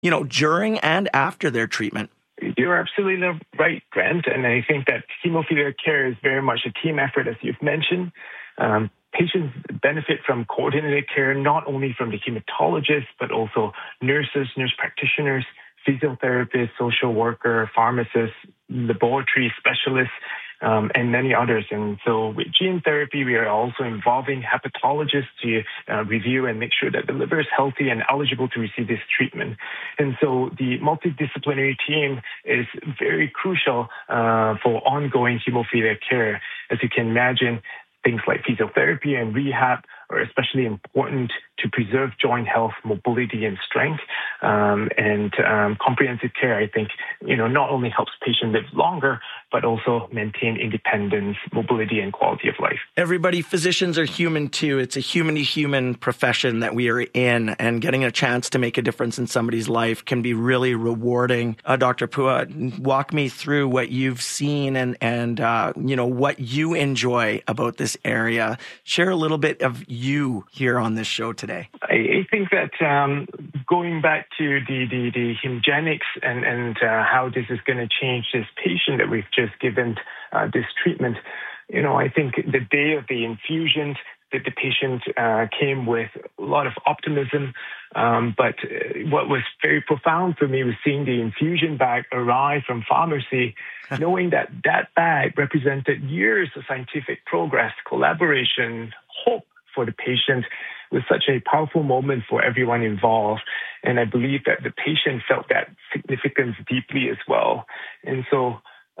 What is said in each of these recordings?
during and after their treatment? You're absolutely right, Grant. And I think that hemophilia care is very much a team effort, as you've mentioned. Patients benefit from coordinated care, not only from the hematologist, but also nurses, nurse practitioners, physiotherapists, social worker, pharmacists, laboratory specialists, and many others. And so with gene therapy, we are also involving hepatologists to review and make sure that the liver is healthy and eligible to receive this treatment. And so the multidisciplinary team is very crucial for ongoing hemophilia care. As you can imagine, things like physiotherapy and rehab are especially important to preserve joint health, mobility, and strength. And comprehensive care, I think, not only helps patients live longer, but also maintain independence, mobility, and quality of life. Everybody, physicians are human too. It's a human-to-human profession that we are in, and getting a chance to make a difference in somebody's life can be really rewarding. Dr. Pua, walk me through what you've seen and what you enjoy about this area. Share a little bit of you here on this show today. I think that going back to the Hemgenix and how this is going to change this patient that we've just given this treatment, I think the day of the infusion, that the patient came with a lot of optimism. But what was very profound for me was seeing the infusion bag arrive from pharmacy, knowing that bag represented years of scientific progress, collaboration, hope for the patient. Was such a powerful moment for everyone involved. And I believe that the patient felt that significance deeply as well. And so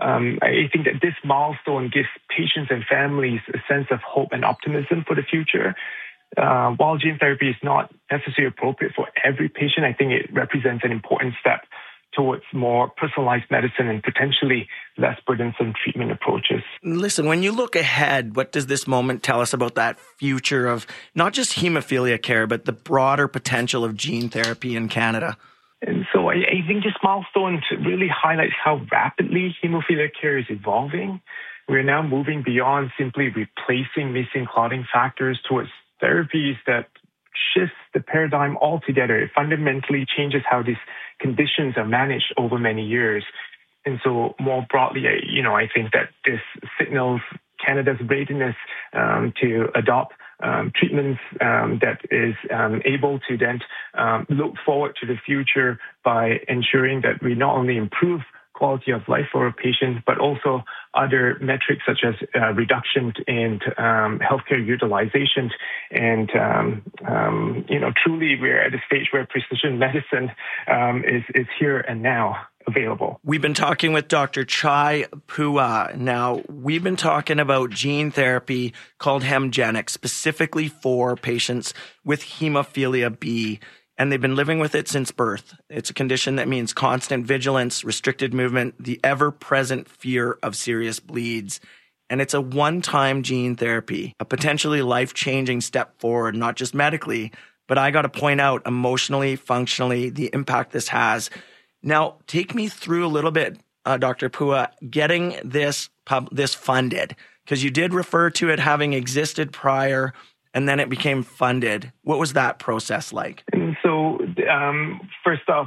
I think that this milestone gives patients and families a sense of hope and optimism for the future. While gene therapy is not necessarily appropriate for every patient, I think it represents an important step towards more personalized medicine and potentially less burdensome treatment approaches. Listen, when you look ahead, what does this moment tell us about that future of not just hemophilia care, but the broader potential of gene therapy in Canada? And so I think this milestone really highlights how rapidly hemophilia care is evolving. We're now moving beyond simply replacing missing clotting factors towards therapies that shifts the paradigm altogether. It fundamentally changes how these conditions are managed over many years. And so more broadly, I think that this signals Canada's readiness to adopt treatments that is able to then look forward to the future by ensuring that we not only improve quality of life for a patient, but also other metrics such as reduction in healthcare utilization. And, truly we're at a stage where precision medicine is here and now available. We've been talking with Dr. Chai Phua. Now, we've been talking about gene therapy called Hemgenix, specifically for patients with hemophilia B. And they've been living with it since birth. It's a condition that means constant vigilance, restricted movement, the ever-present fear of serious bleeds. And it's a one-time gene therapy, a potentially life-changing step forward, not just medically, but I got to point out emotionally, functionally, the impact this has. Now, take me through a little bit, Dr. Phua, getting this funded, because you did refer to it having existed prior, and then it became funded. What was that process like? And so, first off,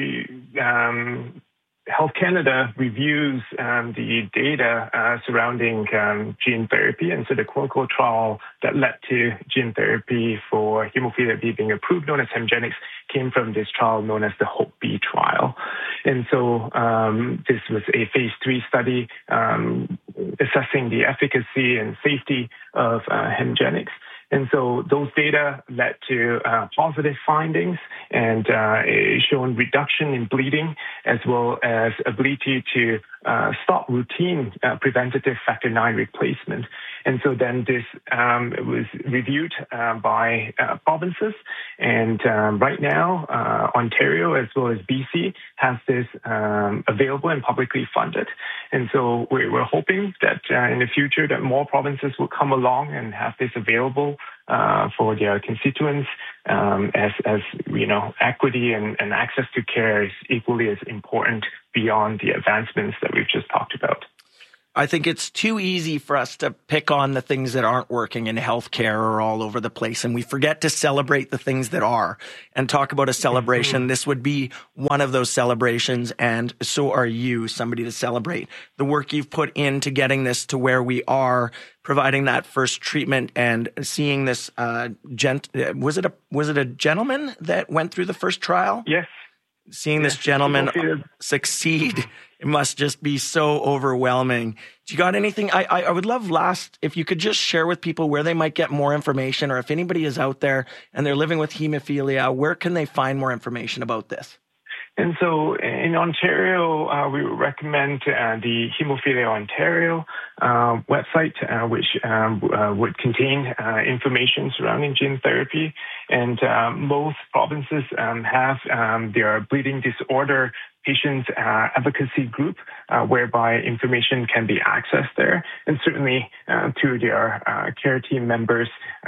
Health Canada reviews the data surrounding gene therapy. And so the clinical trial that led to gene therapy for hemophilia B being approved, known as Hemgenix, came from this trial known as the HOPE-B trial. And so this was a phase 3 study assessing the efficacy and safety of Hemgenix. And so those data led to positive findings and shown reduction in bleeding as well as ability to stop routine preventative factor IX replacement. And so then this was reviewed by provinces. And right now, Ontario as well as BC has this available and publicly funded. And so we're hoping that in the future that more provinces will come along and have this available for their constituents, as equity and access to care is equally as important beyond the advancements that we've just talked about. I think it's too easy for us to pick on the things that aren't working in healthcare or all over the place. And we forget to celebrate the things that are and talk about a celebration. This would be one of those celebrations. And so are you, somebody to celebrate the work you've put into getting this to where we are, providing that first treatment and seeing this, was it a gentleman that went through the first trial? Yes. Seeing this gentleman succeed, it must just be so overwhelming. Do you got anything? I would love if you could just share with people where they might get more information, or if anybody is out there and they're living with hemophilia, where can they find more information about this? And so in Ontario, we would recommend the Hemophilia Ontario website, which would contain information surrounding gene therapy. And most provinces have their bleeding disorder patients advocacy group, whereby information can be accessed there, and certainly to their care team members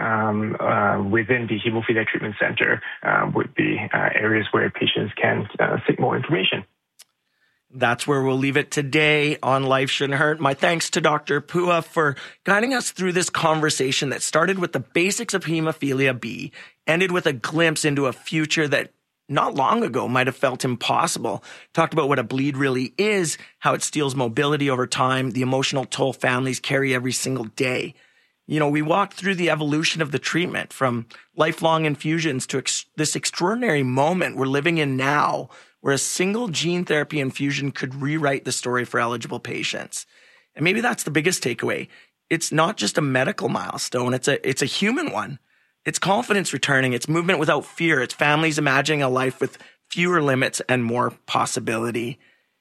within the Hemophilia Treatment Center would be areas where patients can seek more information. That's where we'll leave it today on Life Shouldn't Hurt. My thanks to Dr. Pua for guiding us through this conversation that started with the basics of hemophilia B, ended with a glimpse into a future that not long ago might have felt impossible. Talked about what a bleed really is, how it steals mobility over time, the emotional toll families carry every single day. You know, we walked through the evolution of the treatment from lifelong infusions to this extraordinary moment we're living in now, where a single gene therapy infusion could rewrite the story for eligible patients. And maybe that's the biggest takeaway. It's not just a medical milestone, it's a human one. It's confidence returning, it's movement without fear, it's families imagining a life with fewer limits and more possibility.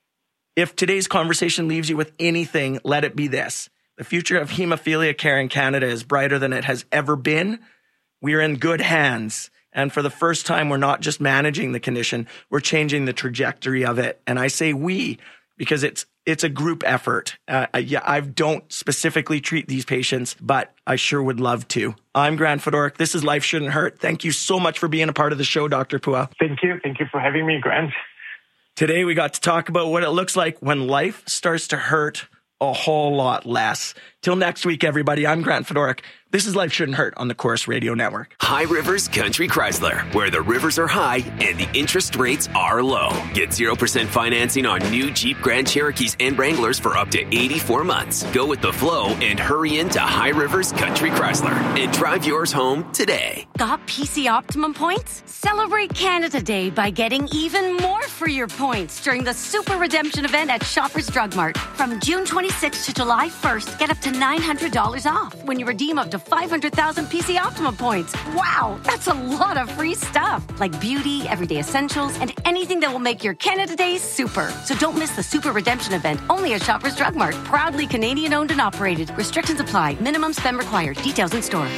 If today's conversation leaves you with anything, let it be this. The future of hemophilia care in Canada is brighter than it has ever been. We are in good hands. And for the first time, we're not just managing the condition, we're changing the trajectory of it. And I say we, because it's a group effort. I don't specifically treat these patients, but I sure would love to. I'm Grant Fedoruk. This is Life Shouldn't Hurt. Thank you so much for being a part of the show, Dr. Pua. Thank you. Thank you for having me, Grant. Today, we got to talk about what it looks like when life starts to hurt a whole lot less. Till next week, everybody, I'm Grant Fedoruk. This is Life Shouldn't Hurt on the Corus Radio Network. High Rivers Country Chrysler, where the rivers are high and the interest rates are low. Get 0% financing on new Jeep Grand Cherokees and Wranglers for up to 84 months. Go with the flow and hurry into High Rivers Country Chrysler and drive yours home today. Got PC Optimum points? Celebrate Canada Day by getting even more for your points during the Super Redemption event at Shoppers Drug Mart. From June 26th to July 1st, get up to $900 off when you redeem up to 500,000 PC Optimum points. Wow, that's a lot of free stuff, like beauty, everyday essentials, and anything that will make your Canada Day super. So don't miss the Super Redemption event, only at Shoppers Drug Mart. Proudly Canadian owned and operated. Restrictions apply. Minimum spend required. Details in store.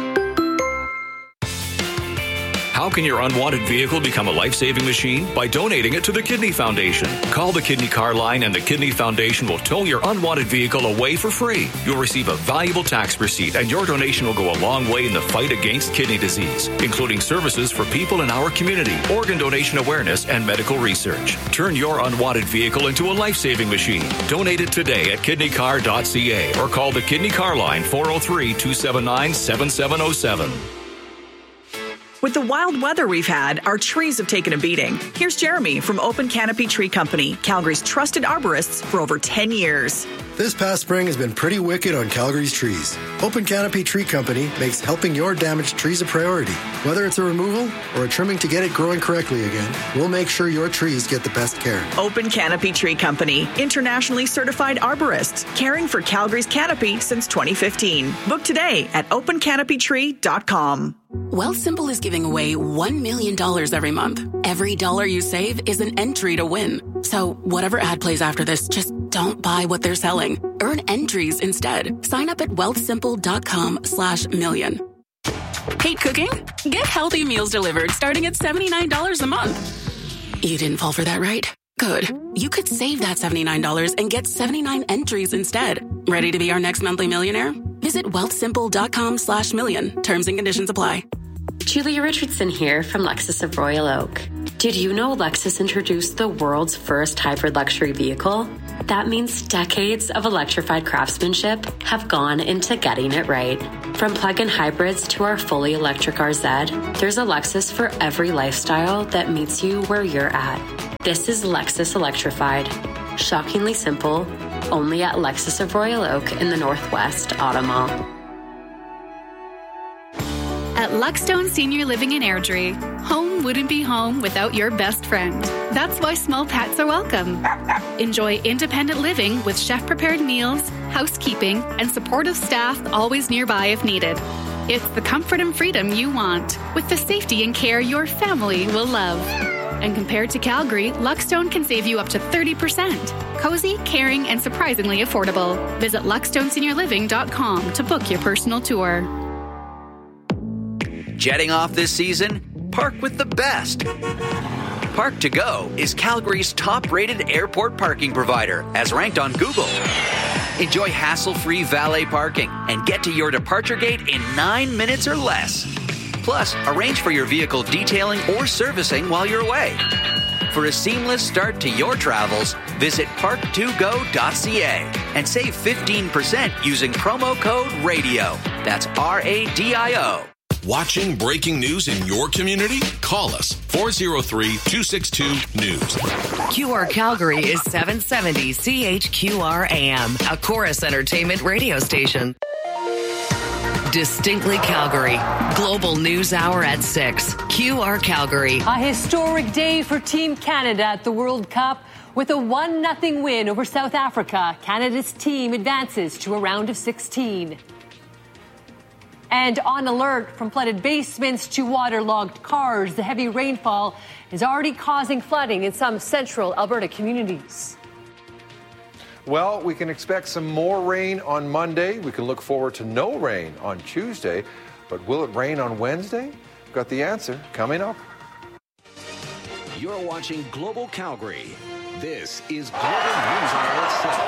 How can your unwanted vehicle become a life-saving machine? By donating it to the Kidney Foundation. Call the Kidney Car Line and the Kidney Foundation will tow your unwanted vehicle away for free. You'll receive a valuable tax receipt and your donation will go a long way in the fight against kidney disease, including services for people in our community, organ donation awareness, and medical research. Turn your unwanted vehicle into a life-saving machine. Donate it today at kidneycar.ca or call the Kidney Car Line 403-279-7707. With the wild weather we've had, our trees have taken a beating. Here's Jeremy from Open Canopy Tree Company, Calgary's trusted arborists for over 10 years. This past spring has been pretty wicked on Calgary's trees. Open Canopy Tree Company makes helping your damaged trees a priority. Whether it's a removal or a trimming to get it growing correctly again, we'll make sure your trees get the best care. Open Canopy Tree Company, internationally certified arborists, caring for Calgary's canopy since 2015. Book today at opencanopytree.com. Wealthsimple is giving away $1 million every month. Every dollar you save is an entry to win. So whatever ad plays after this, just don't buy what they're selling. Earn entries instead. Sign up at wealthsimple.com/million. Hate cooking? Get healthy meals delivered starting at $79 a month. You didn't fall for that, right? Good. You could save that $79 and get 79 entries instead. Ready to be our next monthly millionaire? Visit wealthsimple.com/million. Terms and conditions apply. Julia Richardson here from Lexus of Royal Oak. Did you know Lexus introduced the world's first hybrid luxury vehicle? That means decades of electrified craftsmanship have gone into getting it right. From plug-in hybrids to our fully electric RZ, there's a Lexus for every lifestyle that meets you where you're at. This is Lexus Electrified. Shockingly simple, only at Lexus of Royal Oak in the Northwest Auto Mall. At Luckstone Senior Living in Airdrie, home wouldn't be home without your best friend. That's why small pets are welcome. Enjoy independent living with chef-prepared meals, housekeeping, and supportive staff always nearby if needed. It's the comfort and freedom you want, with the safety and care your family will love. And compared to Calgary, Luckstone can save you up to 30%. Cozy, caring, and surprisingly affordable. Visit luckstoneseniorliving.com to book your personal tour. Jetting off this season? Park with the best. Park to Go is Calgary's top-rated airport parking provider, as ranked on Google. Enjoy hassle-free valet parking and get to your departure gate in 9 minutes or less. Plus, arrange for your vehicle detailing or servicing while you're away. For a seamless start to your travels, visit park2go.ca and save 15% using promo code RADIO. That's RADIO. Watching breaking news in your community? Call us 403-262-NEWS. QR Calgary is 770 CHQR AM, a Chorus Entertainment radio station. Distinctly Calgary. Global News Hour at 6. QR Calgary. A historic day for Team Canada at the World Cup. With a 1-0 win over South Africa, Canada's team advances to a round of 16. And on alert, from flooded basements to waterlogged cars, the heavy rainfall is already causing flooding in some central Alberta communities. Well, we can expect some more rain on Monday. We can look forward to no rain on Tuesday. But will it rain on Wednesday? We've got the answer coming up. You're watching Global Calgary. This is Global News Hour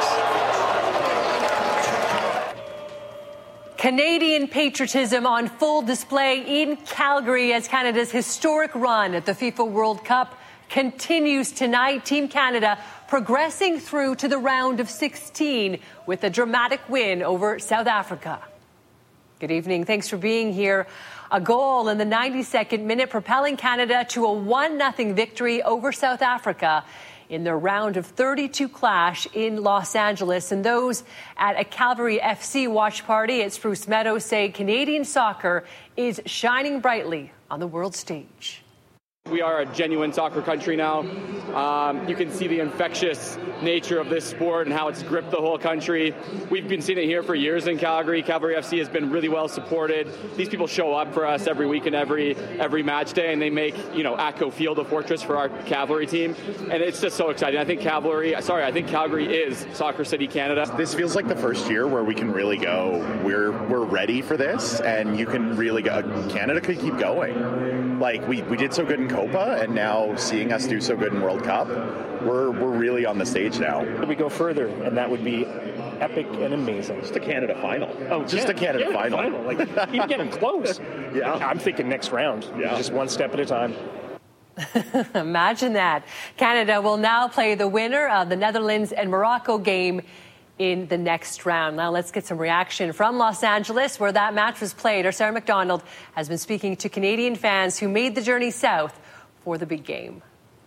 at 6. Canadian patriotism on full display in Calgary as Canada's historic run at the FIFA World Cup continues tonight. Team Canada progressing through to the round of 16 with a dramatic win over South Africa. Good evening. Thanks for being here. A goal in the 92nd minute propelling Canada to a 1-0 victory over South Africa in their round of 32 clash in Los Angeles. And those at a Calgary FC watch party at Spruce Meadows say Canadian soccer is shining brightly on the world stage. We are a genuine soccer country now. You can see the infectious nature of this sport and how it's gripped the whole country. We've been seeing it here for years in Calgary. Calgary FC has been really well supported. These people show up for us every week and every match day, and they make ATCO Field a fortress for our Cavalry team. And it's just so exciting. I think Calgary is Soccer City, Canada. This feels like the first year where we can really go, we're ready for this, and you can really go. Canada could keep going. Like we did so good in Copa, and now seeing us do so good in World Cup, we're really on the stage now. We go further, and that would be epic and amazing. Just a Canada final. Oh, just a Canada final. Like even getting close. Yeah, I'm thinking next round. Yeah, just one step at a time. Imagine that. Canada will now play the winner of the Netherlands and Morocco game in the next round. Now let's get some reaction from Los Angeles, where that match was played. Our Sarah McDonald has been speaking to Canadian fans who made the journey south for the big game.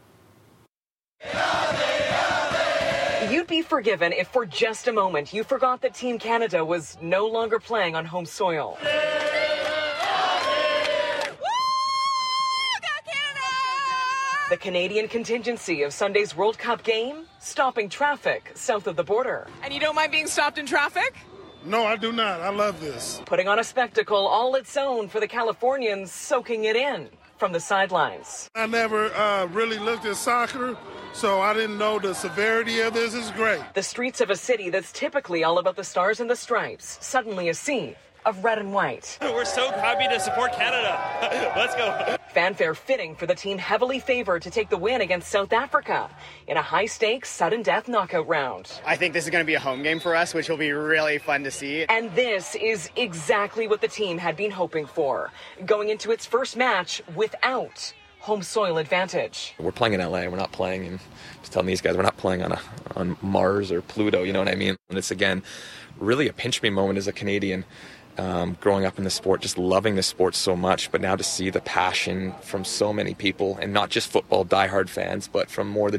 You'd be forgiven if for just a moment you forgot that Team Canada was no longer playing on home soil. The Canadian contingency of Sunday's World Cup game, stopping traffic south of the border. And you don't mind being stopped in traffic? No, I do not. I love this. Putting on a spectacle all its own for the Californians, soaking it in from the sidelines. I never really looked at soccer, so I didn't know the severity of this. Is great. The streets of a city that's typically all about the stars and the stripes, suddenly a sea of red and white. We're so happy to support Canada. Let's go. Fanfare fitting for the team heavily favored to take the win against South Africa in a high-stakes, sudden-death knockout round. I think this is going to be a home game for us, which will be really fun to see. And this is exactly what the team had been hoping for, going into its first match without home soil advantage. We're playing in LA. We're not playing in, just telling these guys, we're not playing on Mars or Pluto, you know what I mean? And it's, again, really a pinch me moment as a Canadian, growing up in the sport, just loving the sport so much, but now to see the passion from so many people, and not just football diehard fans, but from more the